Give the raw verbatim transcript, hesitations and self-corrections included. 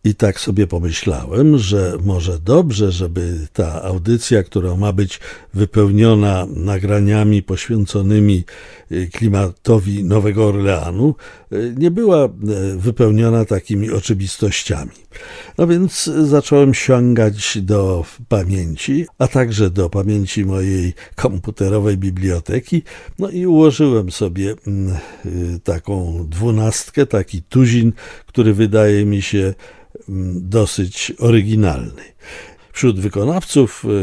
I tak sobie pomyślałem, że może dobrze, żeby ta audycja, która ma być wypełniona nagraniami poświęconymi klimatowi Nowego Orleanu, nie była wypełniona takimi oczywistościami. No więc zacząłem sięgać do pamięci, a także do pamięci mojej komputerowej biblioteki, no i ułożyłem sobie taką dwunastkę, taki tuzin, który wydaje mi się dosyć oryginalny. Wśród wykonawców